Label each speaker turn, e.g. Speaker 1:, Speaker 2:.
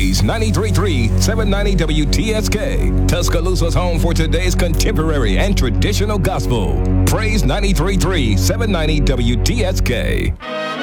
Speaker 1: Praise 93.3 790 WTSK, Tuscaloosa's home for today's contemporary and traditional gospel. Praise 93.3 790 WTSK.